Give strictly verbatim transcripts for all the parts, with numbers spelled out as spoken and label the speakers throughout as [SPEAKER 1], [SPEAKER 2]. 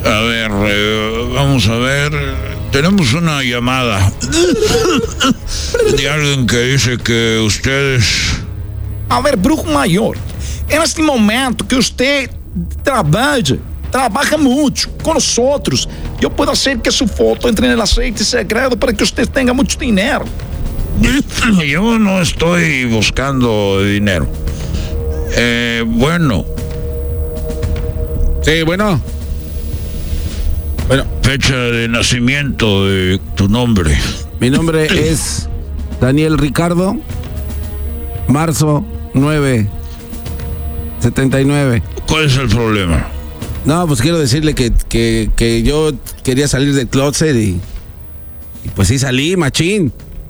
[SPEAKER 1] A ver, eh, vamos a ver. Tenemos una llamada de alguien que dice que ustedes...
[SPEAKER 2] A ver, brujo maior, en este momento que usted trabaja, trabaja mucho con nosotros, yo puedo hacer que su foto entre en el aceite secreto para que usted tenga mucho dinero.
[SPEAKER 1] Yo no estoy buscando dinero. Eh, bueno.
[SPEAKER 3] Sí, bueno. Bueno.
[SPEAKER 1] Fecha de nacimiento de tu nombre.
[SPEAKER 3] Mi nombre es Daniel Ricardo. Marzo nueve setenta y nueve.
[SPEAKER 1] ¿Cuál es el problema?
[SPEAKER 3] No, pues quiero decirle que, que, que yo quería salir del closet y, y pues sí salí, machín.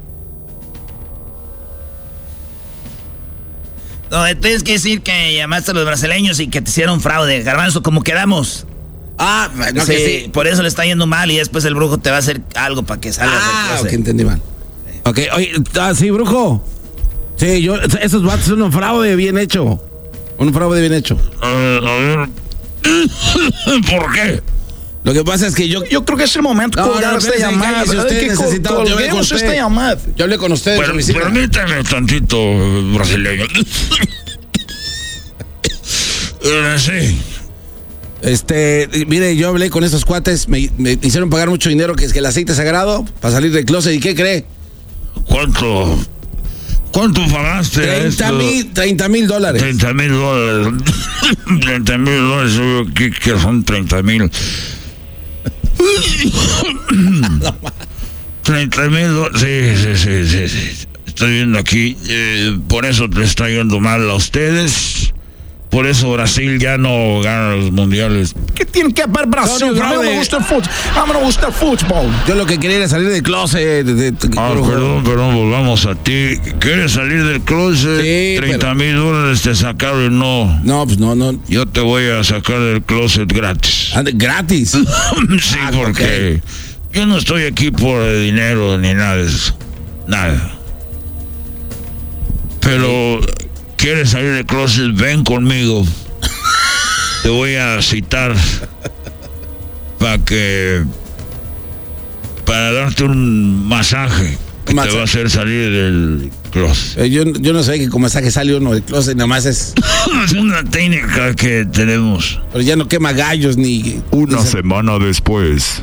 [SPEAKER 4] No, tienes que decir que llamaste a los brasileños y que te hicieron fraude. Garbanzo, ¿cómo quedamos?
[SPEAKER 3] Ah, no,
[SPEAKER 4] sí,
[SPEAKER 3] que sí.
[SPEAKER 4] Por eso le está yendo mal y después el brujo te va a hacer algo para que salgas
[SPEAKER 3] Ah,
[SPEAKER 4] del closet.
[SPEAKER 3] ok, entendí mal. Ok, oye, ah, sí, brujo. Sí, yo, esos vatos son un fraude bien hecho. Un fraude bien hecho.
[SPEAKER 1] A ver, a ver. ¿Por qué?
[SPEAKER 3] Lo que pasa es que yo...
[SPEAKER 2] Yo creo que es el momento de
[SPEAKER 3] No,
[SPEAKER 2] colgar
[SPEAKER 3] no,
[SPEAKER 2] esta
[SPEAKER 3] espérese,
[SPEAKER 2] llamada.
[SPEAKER 3] cállese, usted
[SPEAKER 2] que
[SPEAKER 3] necesita-
[SPEAKER 2] col-
[SPEAKER 3] yo hablé con
[SPEAKER 2] colguemos
[SPEAKER 3] usted.
[SPEAKER 2] esta llamada.
[SPEAKER 3] Yo hablé con ustedes.
[SPEAKER 1] Pero,
[SPEAKER 3] homicida.
[SPEAKER 1] permítame tantito, brasileño. Eh, sí.
[SPEAKER 3] Este, mire, yo hablé con esos cuates, me, me hicieron pagar mucho dinero, que es que el aceite sagrado, para salir del closet. ¿Y qué cree?
[SPEAKER 1] ¿Cuánto? ¿Cuánto pagaste?
[SPEAKER 3] treinta mil, treinta mil dólares.
[SPEAKER 1] treinta mil dólares. treinta mil dólares, yo veo que, que son treinta mil. treinta mil dólares. Sí, sí, sí, sí, sí. Estoy viendo aquí. Eh, por eso te está yendo mal a ustedes. Por eso Brasil ya no gana los mundiales.
[SPEAKER 2] ¿Qué tiene que ver Brasil?
[SPEAKER 3] No, no,
[SPEAKER 2] a mí no
[SPEAKER 3] fraude.
[SPEAKER 2] me gusta el fútbol. A mí no me gusta el fútbol.
[SPEAKER 3] Yo lo que quería era salir del closet. de- de- de-
[SPEAKER 1] Ah,
[SPEAKER 3] brujo.
[SPEAKER 1] perdón, perdón, volvamos a ti. ¿Quieres salir del closet?
[SPEAKER 3] Sí,
[SPEAKER 1] treinta mil dólares te sacaron y no.
[SPEAKER 3] No, pues no, no.
[SPEAKER 1] Yo te voy a sacar del closet gratis.
[SPEAKER 3] Ande, gratis.
[SPEAKER 1] Sí,
[SPEAKER 3] Ah,
[SPEAKER 1] porque yo no estoy aquí por dinero ni nada de eso. Nada. Pero, ¿quieres salir del closet? Ven conmigo. Te voy a citar para que... para darte un masaje que
[SPEAKER 3] Masa-
[SPEAKER 1] te va a hacer salir del closet.
[SPEAKER 3] Eh, yo, yo no sé que como mensaje sale uno del closet, nada más es...
[SPEAKER 1] Es una técnica que tenemos.
[SPEAKER 3] Pero ya no quema gallos ni...
[SPEAKER 5] Una
[SPEAKER 3] ni se-
[SPEAKER 5] semana después.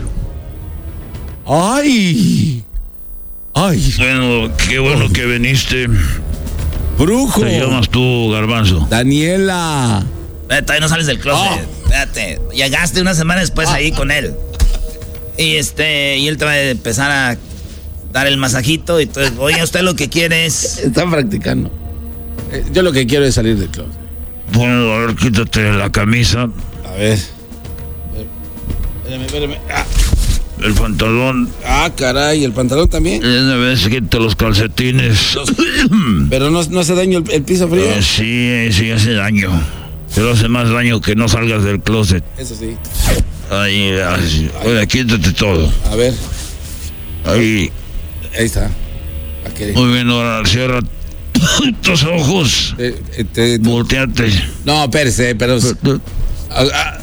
[SPEAKER 3] ¡Ay! ¡Ay!
[SPEAKER 1] Bueno, qué bueno que viniste.
[SPEAKER 3] ¡Brujo!
[SPEAKER 1] Te llamas tú, Garbanzo.
[SPEAKER 3] Daniela.
[SPEAKER 4] Eh, Todavía no sales del closet.
[SPEAKER 3] Oh.
[SPEAKER 4] Espérate. Llegaste una semana después ahí con él. Y este, y él te va a empezar a dar el masajito. Y entonces, oye, usted lo que quiere es.
[SPEAKER 3] Están practicando. Eh, yo lo que quiero es salir del closet.
[SPEAKER 1] Bueno, a ver, quítate la camisa,
[SPEAKER 3] A ver. Espérame, espérame. Ah,
[SPEAKER 1] el pantalón.
[SPEAKER 3] ah, caray, el pantalón también.
[SPEAKER 1] Una vez quita los calcetines.
[SPEAKER 3] Pero no, no hace daño el, el piso frío.
[SPEAKER 1] Eh, sí, sí hace daño. Pero hace más daño que no salgas del closet.
[SPEAKER 3] Eso sí.
[SPEAKER 1] Ahí, así. Oye, quítate todo.
[SPEAKER 3] A ver,
[SPEAKER 1] Ahí.
[SPEAKER 3] ahí está. Aquí.
[SPEAKER 1] Muy bien, ahora cierra tus ojos.
[SPEAKER 3] Eh, eh, te-
[SPEAKER 1] Volteate.
[SPEAKER 3] no, espérese, pero. Ah, ah,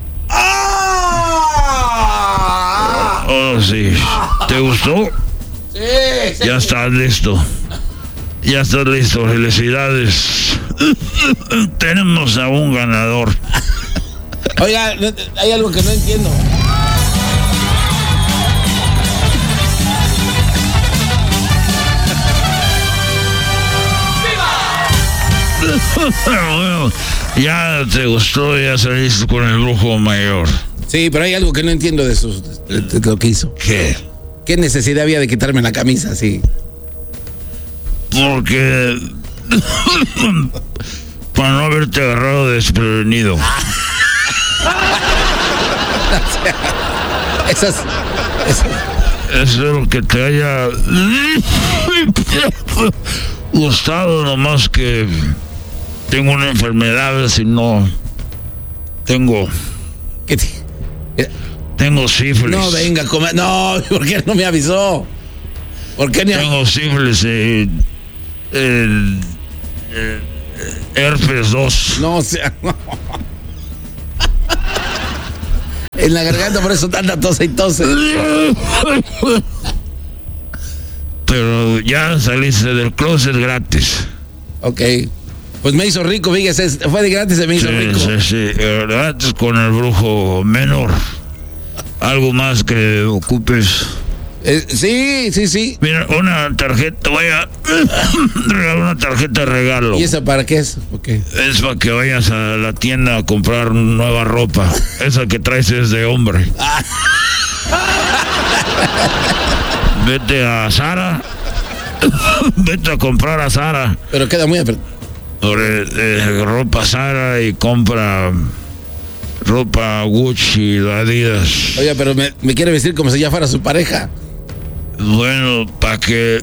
[SPEAKER 3] ¡Ah!
[SPEAKER 1] Oh, sí. ¿Te gustó?
[SPEAKER 3] Sí, sí.
[SPEAKER 1] Ya estás listo. Ya estás listo. Felicidades. Tenemos a un ganador.
[SPEAKER 3] Oiga, no- hay algo que no entiendo.
[SPEAKER 1] Bueno, ya te gustó, ya saliste con el brujo mayor.
[SPEAKER 3] Sí, pero hay algo que no entiendo de, sus, de, de lo que hizo.
[SPEAKER 1] ¿Qué?
[SPEAKER 3] ¿Qué necesidad había de quitarme la camisa así?
[SPEAKER 1] Porque... para no haberte agarrado desprevenido.
[SPEAKER 3] Esas. esas
[SPEAKER 1] Espero que te haya gustado, nomás que tengo una enfermedad, si no tengo
[SPEAKER 3] ¿qué te- eh,
[SPEAKER 1] tengo sífilis.
[SPEAKER 3] no, venga, come, no, ¿por qué no me avisó? ¿Por qué ni a-
[SPEAKER 1] Tengo sífilis y el, el herpes dos.
[SPEAKER 3] No, o sea, no. en la garganta, por eso tanta tos y tose.
[SPEAKER 1] Pero ya saliste del closet gratis.
[SPEAKER 3] Ok. Pues me hizo rico, fíjese, fue de gratis, se me hizo
[SPEAKER 1] sí,
[SPEAKER 3] rico.
[SPEAKER 1] Sí, sí, gratis con el brujo menor. Algo más que ocupes.
[SPEAKER 3] Eh, sí, sí, sí.
[SPEAKER 1] Mira, una tarjeta, vaya, una tarjeta de regalo.
[SPEAKER 3] ¿Y esa para qué es? Okay.
[SPEAKER 1] Es para que vayas a la tienda a comprar nueva ropa. Esa que traes es de hombre. Vete a Zara. Vete a comprar a Zara.
[SPEAKER 3] Pero queda muy apretado.
[SPEAKER 1] Sobre eh, ropa Zara y compra ropa Gucci, Adidas.
[SPEAKER 3] Oiga, pero me, me quiere vestir como si ya fuera su pareja.
[SPEAKER 1] Bueno, para que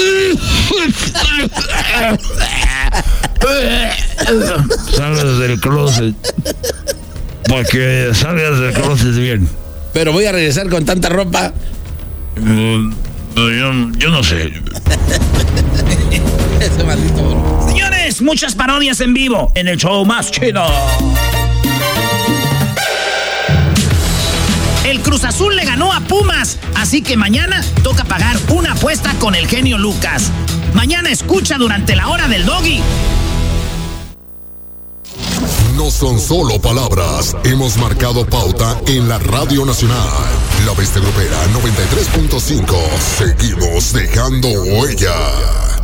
[SPEAKER 1] salgas del closet. Para que salgas del closet bien.
[SPEAKER 3] Pero voy a regresar con tanta ropa.
[SPEAKER 1] Uh, yo, yo no sé.
[SPEAKER 3] Ese maldito bro.
[SPEAKER 4] Señores, muchas parodias en vivo en el show más chido. El Cruz Azul le ganó a Pumas, así que mañana toca pagar una apuesta con el genio Lucas. Mañana escucha durante la hora del Doggy.
[SPEAKER 5] No son solo palabras, hemos marcado pauta en la Radio Nacional. La Bestia Grupera noventa y tres punto cinco. Seguimos dejando huella.